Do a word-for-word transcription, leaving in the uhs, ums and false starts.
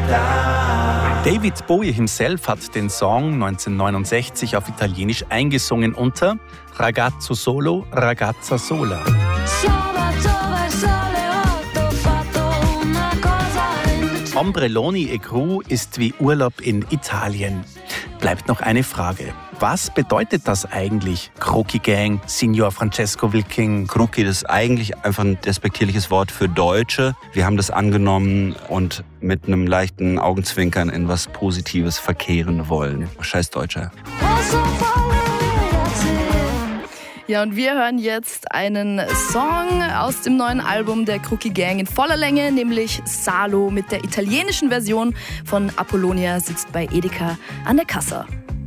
David Bowie himself hat den Song neunzehnhundertneunundsechzig auf Italienisch eingesungen unter Ragazzo solo, ragazza sola. Ombrelloni e Gru ist wie Urlaub in Italien. Bleibt noch eine Frage. Was bedeutet das eigentlich? Crocchi Gang, Signor Francesco Wilking. Crocchi, das ist eigentlich einfach ein despektierliches Wort für Deutsche. Wir haben das angenommen und mit einem leichten Augenzwinkern in was Positives verkehren wollen. Scheiß Deutscher. Ja, und wir hören jetzt einen Song aus dem neuen Album der Crocchi Gang in voller Länge, nämlich Salo mit der italienischen Version von Apollonia sitzt bei Edeka an der Kasse.